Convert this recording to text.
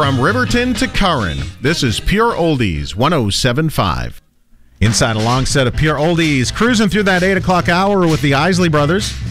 From Riverton to Curran, this is Pure Oldies 107.5. Inside a long set of Pure Oldies, cruising through that 8 o'clock hour with the Isley Brothers.